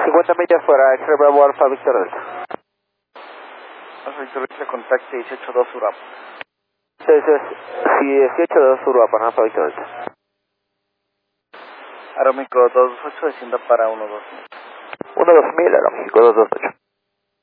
50 millas fuera, X-Ray Bravo Alpha Victor Delta. Alfa Victor Delta, contacte 182 Urapa. Sí, 18-2 Uruapan, Alpha Victor Delta. Aeroméxico 228, descienda para 12000. 12000, Aeroméxico 228.